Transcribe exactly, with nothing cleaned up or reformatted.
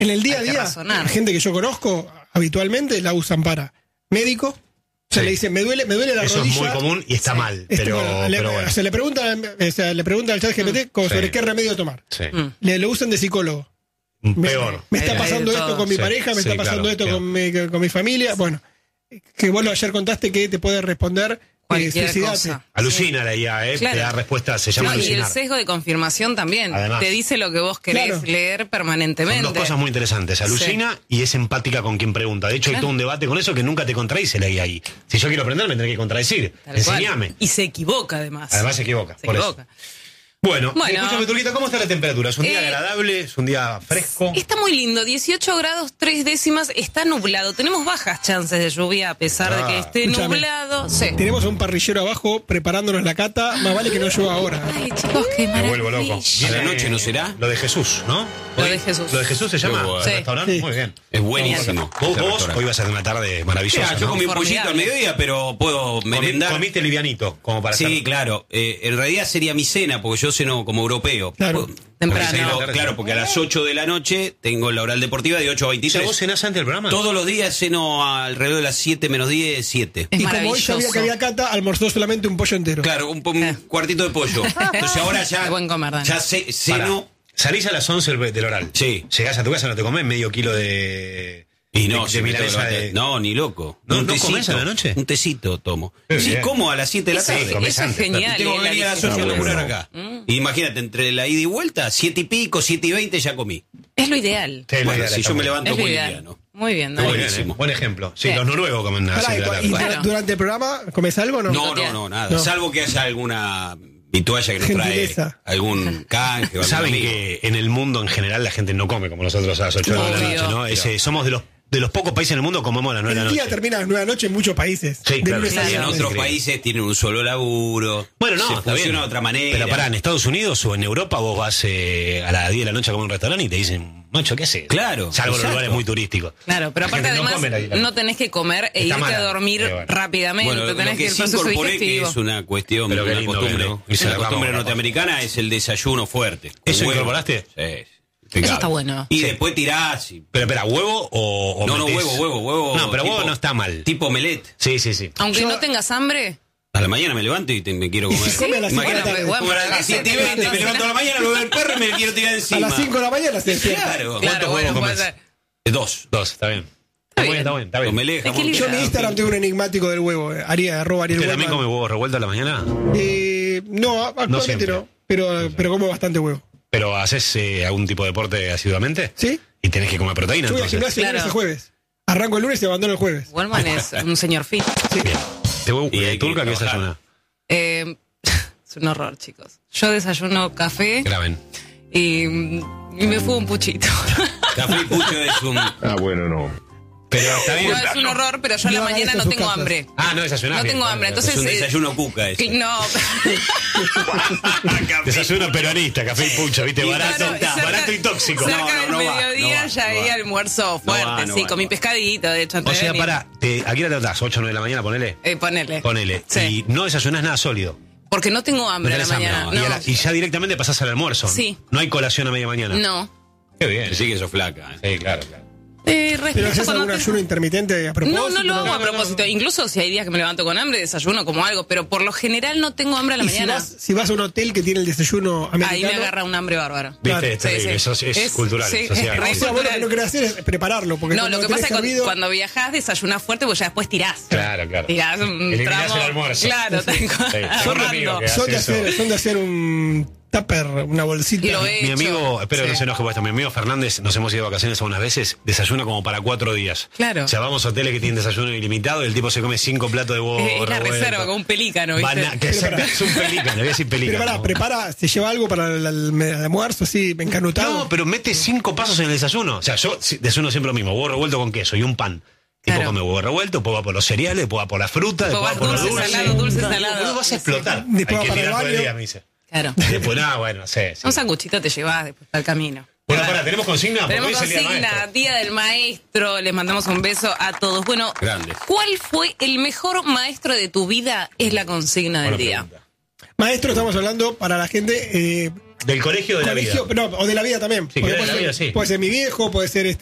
En el día a Hay que día, razonar. la gente que yo conozco habitualmente la usan para médico. O sea, Sí. le dicen, me duele, me duele la Eso rodilla. es muy común y está Sí. mal, Este, pero, bueno, le, pero bueno. se le pregunta, o sea, le pregunta al chat G P T como Sí. sobre qué remedio tomar. Sí. Mm. Le lo usan de psicólogo. Me, Peor. me está Hay- hay pasando de esto todo. con mi Sí, pareja, me sí, está pasando claro, esto claro. con mi, con mi familia. Bueno, que vos lo ayer contaste que te puede responder eh, Cualquier suicidate. cosa. Alucina la I A, ¿eh? Claro. Te da respuestas, se llama No, y el alucinar. sesgo de confirmación también. Además. Te dice lo que vos querés Claro. leer permanentemente. Son dos cosas muy interesantes. Alucina y es empática con quien pregunta. De hecho, hay Claro. todo un debate con eso que nunca te contradice la I A ahí. Si yo quiero aprender, me tenés que contradecir. Tal cual. Enseñame. Y se equivoca además. Además se equivoca. Se por equivoca. Eso. Bueno, Bueno. escúchame, Turquita, ¿cómo está la temperatura? ¿Es un día Eh, agradable? ¿Es un día fresco? Está muy lindo, dieciocho grados, tres décimas, está nublado. Tenemos bajas chances de lluvia a pesar de Ah. que esté Escúchame. nublado. Sí. Tenemos a un parrillero abajo preparándonos la cata. Más vale que no llueva ahora. Ay, chicos, qué Me maravilla. vuelvo loco. ¿A la noche no será? Lo de Jesús, ¿no? Lo Hoy- de Jesús. Lo de Jesús se llama. Qué bueno. ¿El Sí. restaurante? Sí. Muy bien. Es buenísimo. Vos, ese vos restaurante. hoy vas a ser una tarde maravillosa. Mira, yo ¿no? comí un pollito al Formidable. mediodía, pero puedo Comi- merendar. Comiste livianito, como para Sí, hacer- claro. Eh, en realidad sería mi cena, porque yo ceno como europeo. Claro. Porque Temprano. ceno- claro, porque a las ocho de la noche tengo la oral deportiva de ocho a O sea, veintitrés. ¿vos cenás antes del programa? Todos los días ceno alrededor de las siete menos diez, siete. Es Y como hoy maravilloso. sabía que había cata, almorzó solamente un pollo entero. Claro, un, po- un cuartito de pollo. Entonces ahora ya, Qué buen comer, Dani. ya ce- ceno. Pará. Salís a las once del, del oral. Sí. Llegás a tu casa, no te comés medio kilo de. Y no, de, si de me tengo milanesa que de. levantar- no, ni loco. ¿No- Un no tecito, comés a la noche? Un tecito tomo. Qué Sí, bien. como a las siete de la Eso, tarde. comés eso es antes, genial. Tengo eh, que la venir a las digestión. ocho a laburar bueno. acá. Imagínate, entre la ida y vuelta, siete y pico, siete y veinte ya comí. Es lo ideal. Sí, la Bueno, idea si está yo me muy bien. levanto Es lo muy ideal. liviano. Muy bien, Muy Dani. bien, buenísimo. eh. Buen ejemplo. Sí, Sí. los noruegos comen a las Pará, siete de la y, y tarde. Claro. durante el programa, ¿comes algo o no? No, no, no, nada. No. Salvo que haya alguna vitualla que nos trae Gentileza. algún canje o algún Saben amigo. que en el mundo en general la gente no come como nosotros a las ocho de la Obvio. noche, ¿no? Ese- somos de los, de los pocos países en el mundo que comemos a las nueve de El la día noche. termina a las nueve de la noche en muchos países. Sí, De claro. lunes a Y en Claro. viernes. otros países tienen un solo laburo. Bueno, no, se está funciona bien. de otra manera. Pero pará, en Estados Unidos o en Europa vos vas eh, a las diez de la noche a comer un restaurante y te dicen, macho, ¿qué haces? Claro, Salvo en los exacto. lugares muy turísticos. Claro, pero La aparte gente no además come la- la- no tenés que comer e Está irte mala. a dormir Eh, bueno. rápidamente. Bueno, lo tenés que el sí proceso incorporé, que digestivo. es una cuestión, Pero qué una lindo costumbre, que, ¿no? Y se una la costumbre vamos, norteamericana, es el desayuno fuerte. ¿Eso Con huevo. incorporaste? Sí. Eso está bueno. Y después tirás. Y... Pero espera, ¿huevo o, o No, no, metés- huevo, huevo, huevo. No, pero tipo- huevo no está mal. Tipo omelette. Sí, sí, sí. Aunque Yo- no tengas hambre, A la mañana me levanto y te- me quiero comer. se come a las cinco de la Imagínate, tarde. como a las Bueno, siete y pero veinte, me entonces- levanto a la mañana, lo veo el perro y me le quiero tirar A encima. las cinco de la mañana se despierta. Claro. claro, ¿Cuántos bueno, huevos puede comes? ser. Dos. Dos, está bien. Está bien, está bien, está bien. Omelette, jamón Equilibrio. Yo en mi Instagram tengo un enigmático del huevo. eh, Aría, arroba Ariel ¿Usted también come Huelman. huevo revuelto a la mañana? Eh, no, actualmente siempre. no. Pero, pero como bastante huevo. ¿Pero haces eh, algún tipo de deporte asiduamente? ¿Sí? Y tenés que comer proteína, Yo voy al entonces. gimnasio el Claro. lunes a jueves. Arranco el lunes y abandono el jueves. Wellman es un señor fit. Bien. ¿Te huevo Y hay que turca que trabajar. desayuna? Eh, es un horror, chicos. Yo desayuno café Graben. y, y me fumo un puchito. Café y pucho es un... Ah, bueno, no. Pero está bien. No, es un horror, pero yo a la No hagan mañana eso no en sus tengo casas. hambre. Ah, no desayunás No bien, tengo claro, hambre, claro. Es entonces... un eh, desayuno cuca ese. que- No, Desayuno peronista, café y pucho, ¿viste? Y Barato, claro, cerca- barato y tóxico. cerca No, no, del no va, mediodía no va, ya no hay va. almuerzo No fuerte, va, no sí, va, comí no va. pescadito, de hecho, O antes de sea, venir. para, te, ¿a qué hora te tratás? ¿ocho o nueve de la mañana, ponele? Eh, ponele. Ponele. Sí. Y no desayunás nada sólido. Porque no tengo No hambre a la tenés hambre. mañana. Y, a No, la- y ya directamente pasás al almuerzo. Sí. No hay colación a media mañana. no. Qué bien. Sí que sos flaca. ¿eh? Sí, claro, claro. Eh, ¿Pero respeto haces cuando algún tengo- ayuno intermitente a propósito? No, no lo hago a no, no. propósito. Incluso si hay días que me levanto con hambre, desayuno como algo, pero por lo general no tengo hambre a la Y si mañana. vas, si vas a un hotel que tiene el desayuno americano... Ahí me agarra un hambre bárbaro. Viste, Claro. es terrible. Sí, sí. Eso es, es Es- cultural, sí, social. es re O sea, vos lo que cultural. no querés hacer es prepararlo. Porque No, cuando lo que tenés pasa es que servido- cuando viajás desayunás fuerte, pues ya después tirás. Claro, claro. Tirás un Eliminás tramo. el almuerzo. Claro, tal cual. Sí. Tengo un Ahorrando. amigo que son, de hace hacer, eso. son de hacer un tupper, una bolsita. Lo he Mi hecho. amigo, espero que Sí. no se enoje por esto, mi amigo Fernández, nos hemos ido de vacaciones algunas veces, desayuna como para cuatro días. Claro. O sea, vamos a hoteles que tienen desayuno ilimitado y el tipo se come cinco platos de huevo Es la revuelto. reserva, como un pelícano, ¿viste? Bana- que es, es un pelícano, voy a decir Pero pelícano. pará, prepara, se lleva algo para el, el- el almuerzo así, encanutado. No, pero mete cinco pasos en el desayuno. O sea, yo si- desayuno siempre lo mismo, huevo revuelto con queso y un pan. Tipo Claro. come huevo revuelto, después va por los cereales, después va por la fruta, después va vas por los dulce, dulces. salado, dulce, No, salado. boludo, vas a explotar. Después Hay va que para el tirar todo el baño. día, me dice. Claro. Después, nada, bueno, sé. sí. Un sanguchito te llevas después para el camino. Bueno, Claro. pará, ¿tenemos consigna? Porque Tenemos hoy es el día del consigna, maestro. Día del Maestro. Les mandamos un beso a todos. Bueno, Grande. ¿cuál fue el mejor maestro de tu vida? Es la consigna del Buena día. pregunta. Maestro, estamos hablando para la gente, eh, Del colegio o de colegio, la vida. no, o de la vida también. Sí, Porque que de puede la ser- vida, sí. Puede ser mi viejo, puede ser este